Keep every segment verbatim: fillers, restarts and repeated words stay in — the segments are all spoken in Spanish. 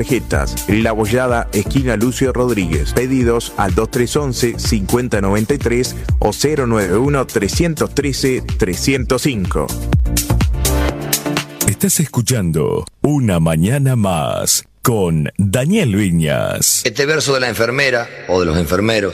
tarjetas. La Bollada, esquina Lucio Rodríguez. Pedidos al dos tres once, cincuenta noventa y tres o cero nueve uno, trescientos trece, trescientos cinco. Estás escuchando Una Mañana Más con Daniel Viñas. Este verso de la enfermera o de los enfermeros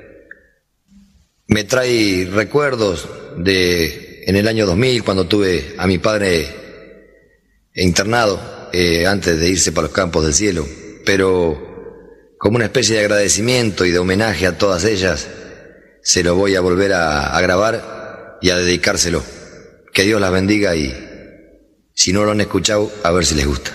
me trae recuerdos de en el año dos mil, cuando tuve a mi padre internado eh, antes de irse para los campos del cielo, pero como una especie de agradecimiento y de homenaje a todas ellas, se lo voy a volver a, a grabar y a dedicárselo. Que Dios las bendiga, y si no lo han escuchado, a ver si les gusta.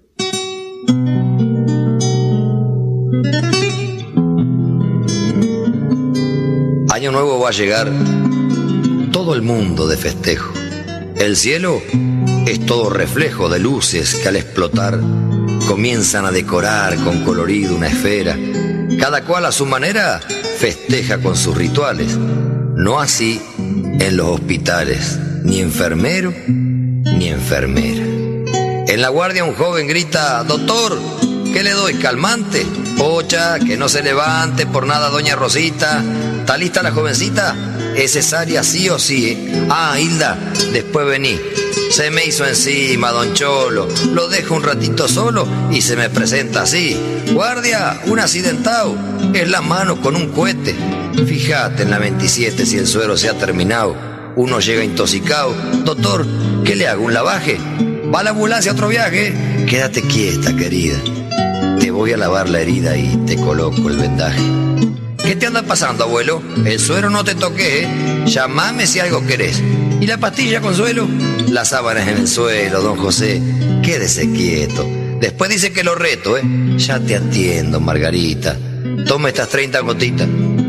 Año nuevo va a llegar, todo el mundo de festejo. El cielo es todo reflejo de luces que al explotar comienzan a decorar con colorido una esfera. Cada cual a su manera festeja con sus rituales. No así en los hospitales, ni enfermero ni enfermera. En la guardia un joven grita: doctor, ¿qué le doy? ¿Calmante? Pocha, que no se levante por nada doña Rosita. ¿Está lista la jovencita? Es cesárea sí o sí, ¿eh? Ah, Hilda, después vení. Se me hizo encima, don Cholo. Lo dejo un ratito solo y se me presenta así: guardia, un accidentado. Es la mano con un cohete. Fíjate en la veintisiete si el suero se ha terminado. Uno llega intoxicado. Doctor, ¿qué le hago? ¿Un lavaje? ¿Va a la ambulancia a otro viaje? Quédate quieta, querida. Te voy a lavar la herida y te coloco el vendaje. ¿Qué te anda pasando, abuelo? El suero no te toqué, ¿eh? Llamame si algo querés. ¿Y la pastilla, Consuelo? Las sábanas en el suelo, don José. Quédese quieto. Después dice que lo reto, ¿eh? Ya te atiendo, Margarita. Toma estas treinta gotitas.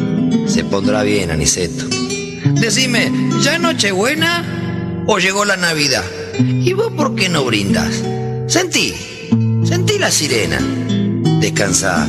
Se pondrá bien, Aniceto. Decime, ¿ya es Nochebuena o llegó la Navidad? ¿Y vos por qué no brindas? Sentí, sentí la sirena. Descansá,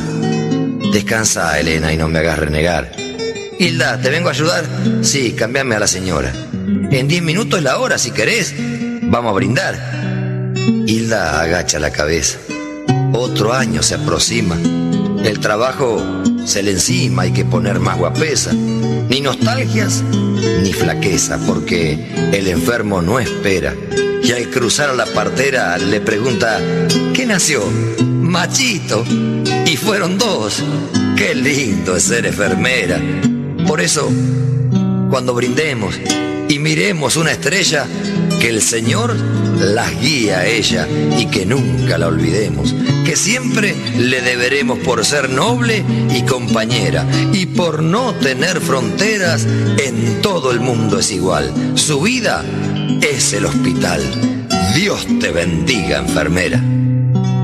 descansá, Elena, y no me hagas renegar. Hilda, ¿te vengo a ayudar? Sí, cambiame a la señora. En diez minutos es la hora, si querés. Vamos a brindar. Hilda agacha la cabeza. Otro año se aproxima. El trabajo se le encima, hay que poner más guapesa. Ni nostalgias, ni flaqueza, porque el enfermo no espera. Y al cruzar a la partera le pregunta: ¿qué nació? Machito. Y fueron dos. Qué lindo es ser enfermera. Por eso, cuando brindemos y miremos una estrella, que el Señor las guíe a ella y que nunca la olvidemos. Que siempre le deberemos por ser noble y compañera, y por no tener fronteras, en todo el mundo es igual. Su vida es el hospital. Dios te bendiga, enfermera.